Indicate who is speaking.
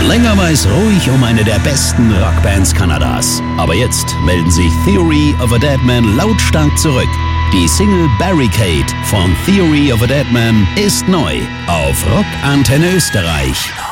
Speaker 1: Länger war es ruhig um eine der besten Rockbands Kanadas. Aber jetzt melden sich Theory of a Deadman lautstark zurück. Die Single Barricade von Theory of a Deadman ist neu auf Rock Antenne Österreich.